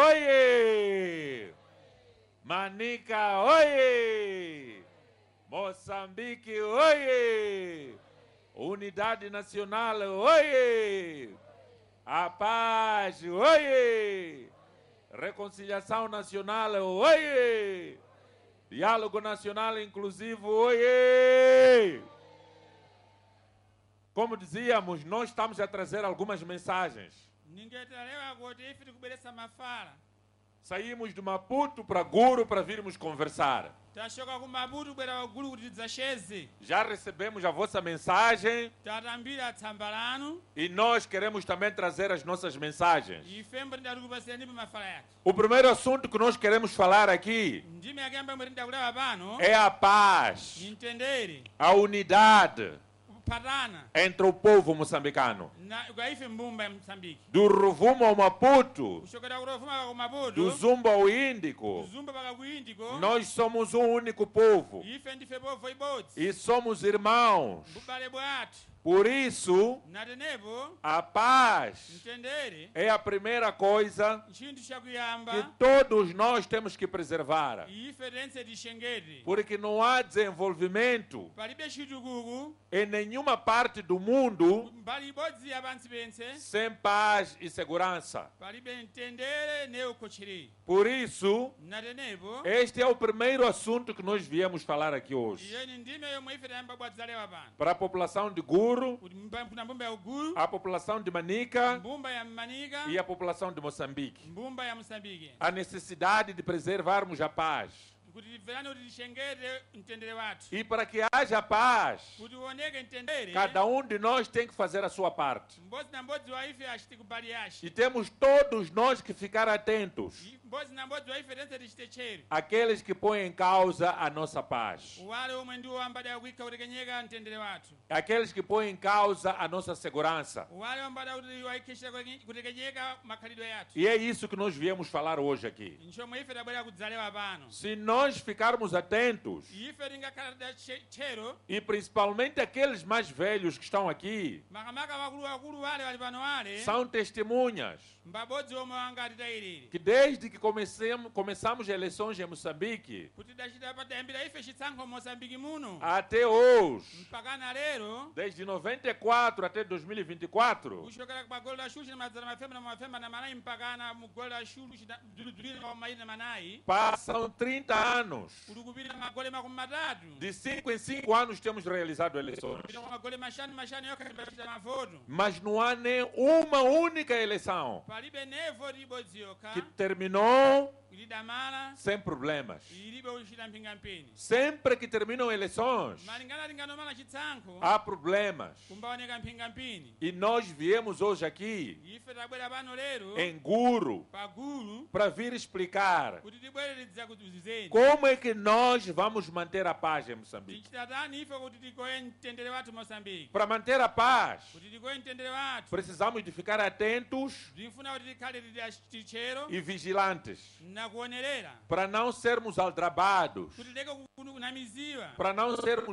oie! Manica, oie! Moçambique, oie! Unidade Nacional, oie! A paz, oie! Reconciliação Nacional, oie! Diálogo Nacional Inclusivo, oie! Como dizíamos, nós estamos a trazer algumas mensagens. Saímos de Maputo para Guru para virmos conversar. Já recebemos a vossa mensagem e nós queremos também trazer as nossas mensagens. O primeiro assunto que nós queremos falar aqui é a paz, a unidade entre o povo moçambicano. Do Rovuma ao Maputo, do Zumba ao Índico, nós somos um único povo e somos irmãos. Por isso, a paz é a primeira coisa que todos nós temos que preservar. Porque não há desenvolvimento em nenhuma parte do mundo sem paz e segurança. Por isso, este é o primeiro assunto que nós viemos falar aqui hoje. Para a população de Guru, a população de Manica e a população de Moçambique. A necessidade de preservarmos a paz. E para que haja paz, cada um de nós tem que fazer a sua parte. E temos todos nós que ficar atentos àqueles que põem em causa a nossa paz, aqueles que põem em causa a nossa segurança. E é isso que nós viemos falar hoje aqui. Se nós ficarmos atentos, e principalmente aqueles mais velhos que estão aqui, são testemunhas que desde que começamos eleições em Moçambique até hoje, desde 94 até 2024, passam 30 anos. De 5 em 5 anos temos realizado eleições. Mas não há nem uma única eleição que terminou sem problemas. Sempre que terminam eleições, há problemas. E nós viemos hoje aqui em Guru para vir explicar como é que nós vamos manter a paz em Moçambique. Para manter a paz, precisamos de ficar atentos e vigilantes, para não sermos aldrabados, para não sermos